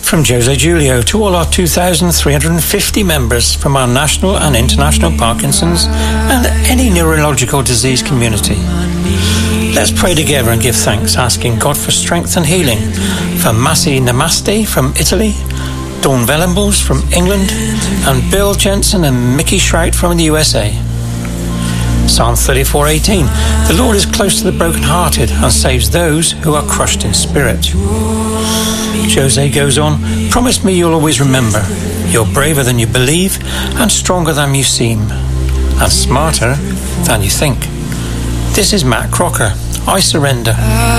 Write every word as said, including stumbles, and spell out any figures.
From Jose Julio to all our two thousand three hundred fifty members from our national and international Parkinson's and any neurological disease community. Let's pray together and give thanks, asking God for strength and healing. For Masi Namaste from Italy, Dawn Velenbos from England, and Bill Jensen and Mickey Shrout from the U S A. Psalm thirty-four eighteen. The Lord is close to the brokenhearted and saves those who are crushed in spirit. Jose goes on, promise me you'll always remember. You're braver than you believe and stronger than you seem and smarter than you think. This is Matt Crocker. I surrender.